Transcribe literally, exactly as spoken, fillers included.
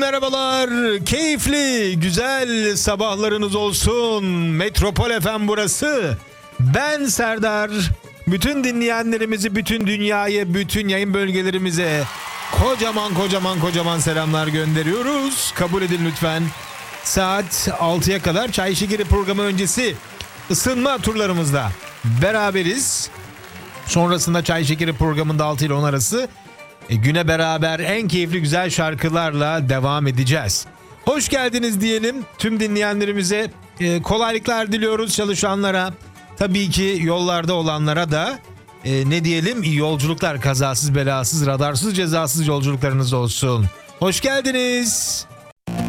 merhabalar. Keyifli, güzel sabahlarınız olsun. Metropol F M burası. Ben Serdar. Bütün dinleyenlerimizi, bütün dünyaya, bütün yayın bölgelerimize kocaman kocaman kocaman selamlar gönderiyoruz. Kabul edin lütfen. Saat altıya kadar Çay Şekeri programı öncesi ısınma turlarımızda beraberiz. Sonrasında Çay Şekeri programında altı ile on arası e, güne beraber en keyifli güzel şarkılarla devam edeceğiz. Hoş geldiniz diyelim tüm dinleyenlerimize, e, kolaylıklar diliyoruz çalışanlara. Tabii ki yollarda olanlara da e, ne diyelim, iyi yolculuklar, kazasız belasız radarsız cezasız yolculuklarınız olsun. Hoş geldiniz.